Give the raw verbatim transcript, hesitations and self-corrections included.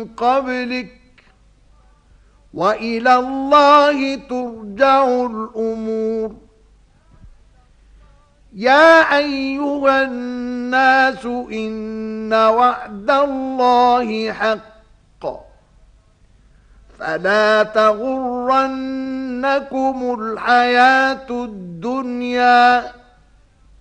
قبلك وإلى الله ترجع الأمور. يا أيها الناس إن وعد الله حق فلا تغرنكم الحياة الدنيا